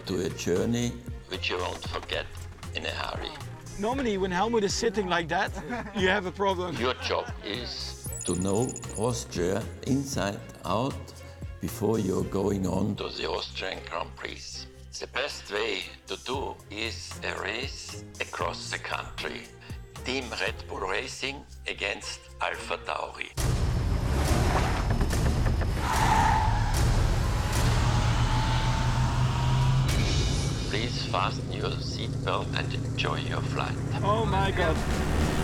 to a journey which you won't forget in a hurry. Normally, when Helmut is sitting like that, you have a problem. Your job is to know Austria inside out before you're going on to the Austrian Grand Prix. The best way to do is a race across the country. Team Red Bull Racing against Alpha Tauri. Please fasten your seatbelt and enjoy your flight. Oh my God.